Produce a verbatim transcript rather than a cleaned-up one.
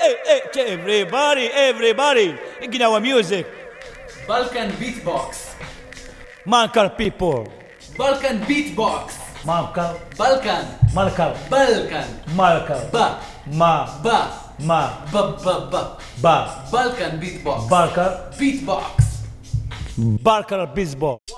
hey, hey, everybody, everybody, give our music. Balkan beatbox. Malkar people. Balkan beatbox. Malkar. Balkan. Malkar. Balkan. Malkar. Ba. Ma. Ba. Ma. Ba ba ba. Ba. Balkan beatbox. Balkar. Beatbox. Balkar Bizbo.